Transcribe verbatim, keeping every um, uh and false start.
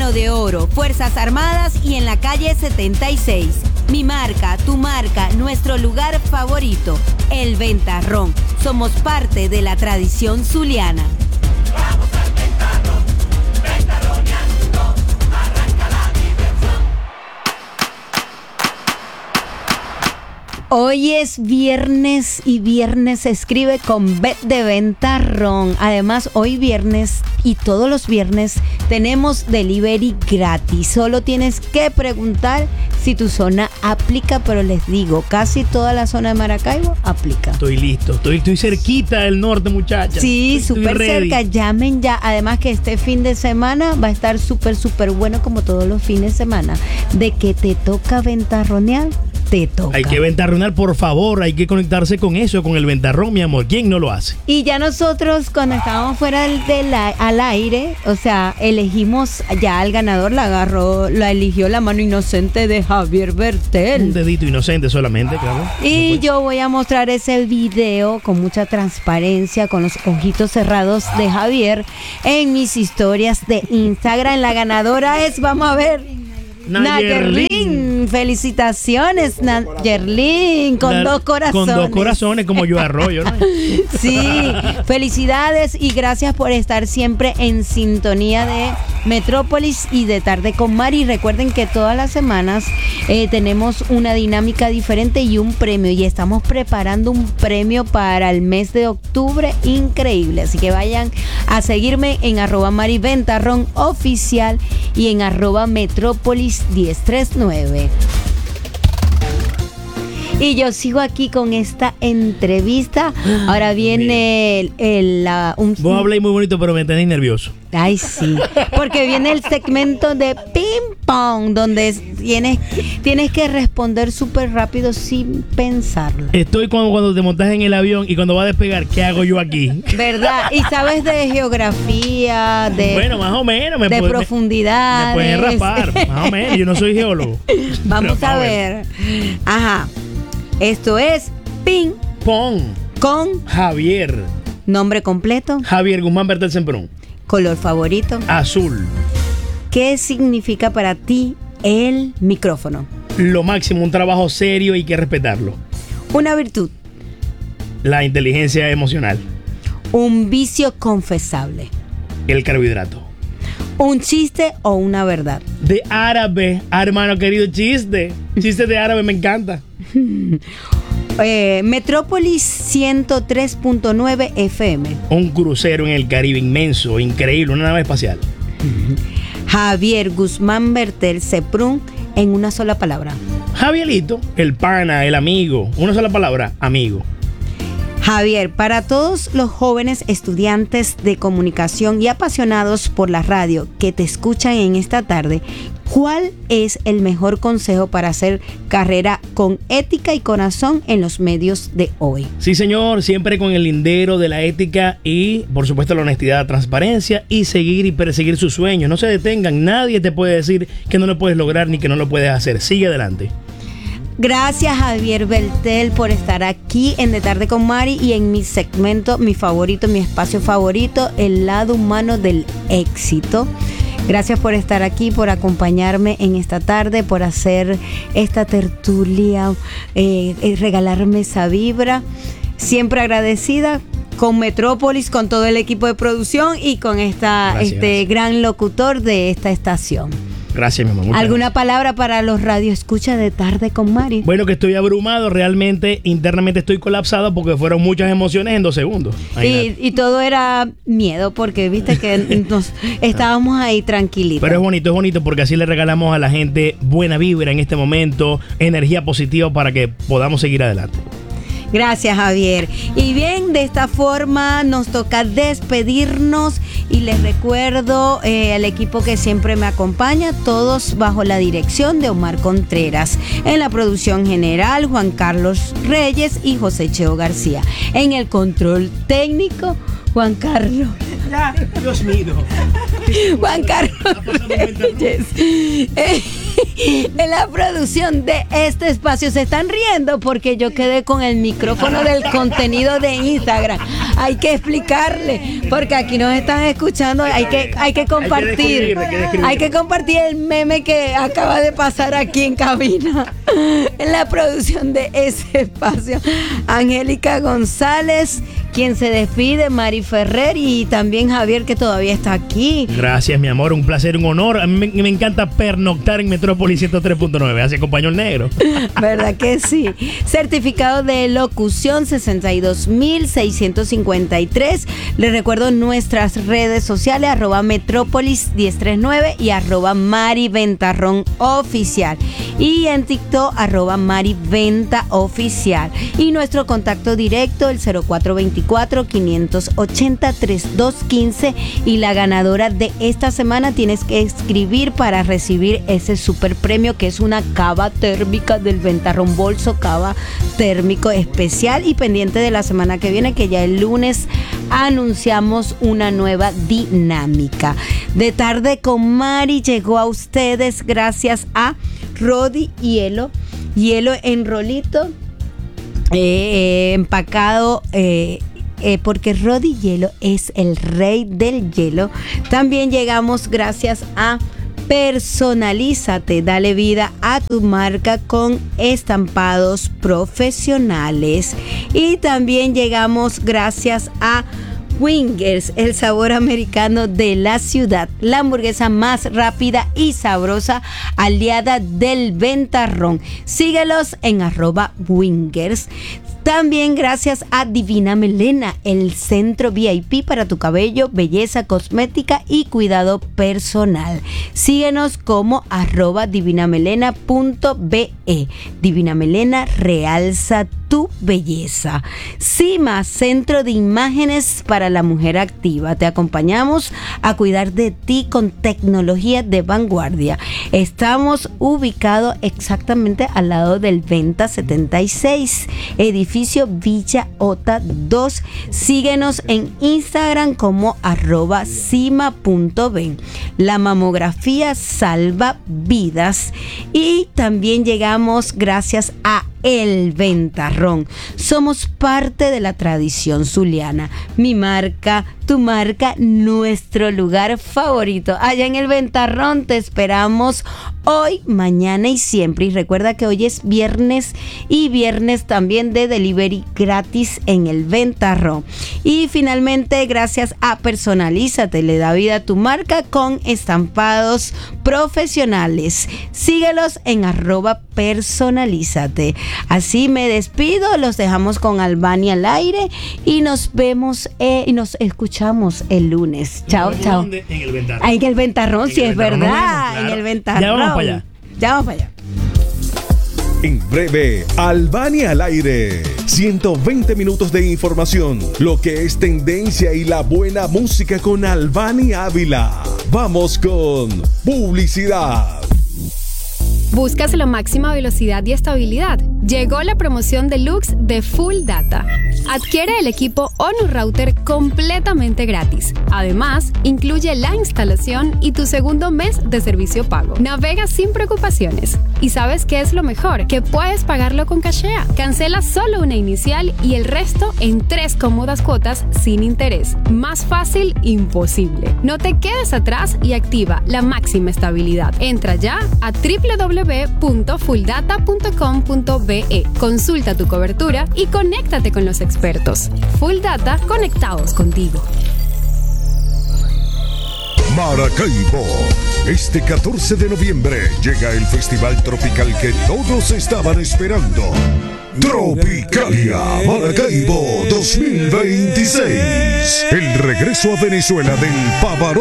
Mano de Oro, Fuerzas Armadas y en la calle setenta y seis. Mi marca, tu marca, nuestro lugar favorito, El Ventarrón. Somos parte de la tradición zuliana. Vamos al Ventarrón, ventarroneando, arranca la diversión. Hoy es viernes y viernes se escribe con B de Ventarrón. Además, hoy viernes y todos los viernes tenemos delivery gratis. Solo tienes que preguntar si tu zona aplica, pero les digo, casi toda la zona de Maracaibo aplica. Estoy listo, estoy, estoy cerquita del norte, muchachas. Sí, súper cerca, llamen ya. Además que este fin de semana va a estar súper, súper bueno como todos los fines de semana. De que te toca ventarronear, te toca. Hay que ventarronear, por favor, hay que conectarse con eso, con el ventarrón, mi amor. ¿Quién no lo hace? Y ya nosotros, cuando estábamos fuera del, del a- al aire, o sea, elegimos ya al ganador, la agarró, la eligió la mano inocente de Javier Un Bertel. dedito inocente solamente, claro. Y yo voy a mostrar ese video con mucha transparencia, con los ojitos cerrados de Javier en mis historias de Instagram. La ganadora es, vamos a ver, Nayerlin. Felicitaciones, Nayerlin, con La- dos corazones. Con dos corazones, como yo arroyo, ¿no? Sí, felicidades y gracias por estar siempre en sintonía de Metrópolis y de Tarde con Mari. Recuerden que todas las semanas eh, tenemos una dinámica diferente y un premio, y estamos preparando un premio para el mes de octubre increíble, así que vayan a seguirme en arroba Mari Ventarrón oficial y en arroba Metrópolis diez treinta y nueve. Y yo sigo aquí con esta entrevista. Ahora viene el, el, la, un... Vos habláis muy bonito, pero me tenéis nervioso. Ay, sí. Porque viene el segmento de ping pong, donde tienes, tienes que responder súper rápido sin pensarlo. Estoy como cuando te montas en el avión y cuando va a despegar, ¿qué hago yo aquí? ¿Verdad? Y sabes de geografía, de, Bueno, más o menos. Me de puede- profundidad. Me pueden rapar, más o menos. Yo no soy geólogo. Vamos Pero, a ver. Ajá. Esto es ping Pon con Javier. nombre completo, Javier Guzmán Bertel Semprún. color favorito. Azul. ¿Qué significa para ti el micrófono? Lo máximo, un trabajo serio y hay que respetarlo. Una virtud, La inteligencia emocional. un vicio confesable, El carbohidrato. un chiste o una verdad. De árabe, ah, hermano querido, chiste. Chiste de árabe me encanta. Eh, Metrópolis ciento tres punto nueve F M. Un crucero en el Caribe inmenso, increíble, una nave espacial. Javier Guzmán Bertel Semprún en una sola palabra. Javierito, el pana, el amigo. Una sola palabra, amigo. Javier, para todos los jóvenes estudiantes de comunicación y apasionados por la radio que te escuchan en esta tarde, ¿cuál es el mejor consejo para hacer carrera con ética y corazón en los medios de hoy? Sí, señor, siempre con el lindero de la ética y, por supuesto, la honestidad, la transparencia y seguir y perseguir sus sueños. No se detengan, nadie te puede decir que no lo puedes lograr ni que no lo puedes hacer. Sigue adelante. Gracias, Javier Bertel, por estar aquí en De Tarde con Mari y en mi segmento, mi favorito, mi espacio favorito, el lado humano del éxito. Gracias por estar aquí, por acompañarme en esta tarde, por hacer esta tertulia, eh, eh, regalarme esa vibra. Siempre agradecida con Metrópolis, con todo el equipo de producción y con esta, Gracias, este gracias. gran locutor de esta estación. Gracias, mi amor. Muchas ¿Alguna gracias. palabra para los radioescuchas de Tarde con Mari? Bueno, que estoy abrumado, realmente, internamente estoy colapsado porque fueron muchas emociones en dos segundos. Y, y todo era miedo porque viste que nos estábamos ahí tranquilitos. Pero es bonito, es bonito porque así le regalamos a la gente buena vibra en este momento, energía positiva para que podamos seguir adelante. Gracias, Javier. Y bien, de esta forma nos toca despedirnos y les recuerdo eh, al equipo que siempre me acompaña, todos bajo la dirección de Omar Contreras. En la producción general, Juan Carlos Reyes y José Cheo García. En el control técnico, Juan Carlos. Ya, Dios mío. Juan Carlos Reyes. Eh, en la producción de este espacio. Se están riendo porque yo quedé con el micrófono del contenido de Instagram. Hay que explicarle, porque aquí nos están escuchando. Hay que, hay que compartir. Hay que describir, hay que describir. Hay que compartir el meme que acaba de pasar aquí en cabina. En la producción de ese espacio, Angélica González, quien se despide, Mari Ferrer y también Javier, que todavía está aquí. Gracias, mi amor, un placer, un honor. A mí me, me encanta pernoctar en Metrópolis ciento tres punto nueve. Así acompañó el negro. ¿Verdad que sí? Certificado de locución sesenta y dos mil seiscientos cincuenta y tres. Les recuerdo nuestras redes sociales, arroba Metrópolis diez treinta y nueve y arroba Mari Ventarrón Oficial. Y en TikTok, arroba Mari Venta Oficial. Y nuestro contacto directo, el cero cuatro veinticuatro, quinientos ochenta, treinta y dos quince. Y la ganadora de esta semana tienes que escribir para recibir ese super premio, que es una cava térmica del Ventarrón Bolso, cava térmico especial. Y pendiente de la semana que viene, que ya el lunes anunciamos una nueva dinámica. De Tarde con Mari llegó a ustedes gracias a Rodi Hielo, hielo en rolito, eh, empacado, eh, eh, porque Rodi Hielo es el rey del hielo. También llegamos gracias a Personalízate, dale vida a tu marca con estampados profesionales. Y también llegamos gracias a Wingers, el sabor americano de la ciudad, la hamburguesa más rápida y sabrosa, aliada del Ventarrón. Síguelos en arroba Wingers. También gracias a Divina Melena, el centro V I P para tu cabello, belleza, cosmética y cuidado personal. Síguenos como arroba divinamelena punto be. Divina Melena, realza tu belleza. Cima, centro de imágenes para la mujer activa. Te acompañamos a cuidar de ti con tecnología de vanguardia. Estamos ubicados exactamente al lado del Venta setenta y seis, edificio Villa Ota dos. Síguenos en Instagram como arroba cima punto be. La mamografía salva vidas. Y también llegamos gracias a El Ventarrón. Somos parte de la tradición zuliana. Mi marca, tu marca, nuestro lugar favorito. Allá en El Ventarrón te esperamos hoy, mañana y siempre. Y recuerda que hoy es viernes y viernes también de delivery gratis en El Ventarrón. Y finalmente, gracias a Personalízate, le da vida a tu marca con estampados profesionales. Síguelos en arroba Personalízate. Así me despido, los dejamos con Albania al aire y nos vemos eh, y nos escuchamos el lunes. Chao, chao. ¿Dónde? En El Ventarrón. Ah, en El Ventarrón, En sí, El es Ventarrón, verdad. no, claro. En El Ventarrón. Ya vamos para allá. Ya vamos para allá. En breve, Albania al aire. ciento veinte minutos de información, lo que es tendencia y la buena música con Albania Ávila. Vamos con publicidad. ¿Buscas la máxima velocidad y estabilidad? Llegó la promoción deluxe de Full Data. Adquiere el equipo ONU Router completamente gratis. Además, incluye la instalación y tu segundo mes de servicio pago. Navega sin preocupaciones. ¿Y sabes qué es lo mejor? Que puedes pagarlo con Cashea. Cancela solo una inicial y el resto en tres cómodas cuotas sin interés. Más fácil, imposible. No te quedes atrás y activa la máxima estabilidad. Entra ya a doble u doble u doble u punto full data punto com punto be. Consulta tu cobertura y conéctate con los expertos. Full Data, conectados contigo. Maracaibo. Este catorce de noviembre llega el festival tropical que todos estaban esperando. Tropicalia Maracaibo dos mil veintiséis. El regreso a Venezuela del Pavarotti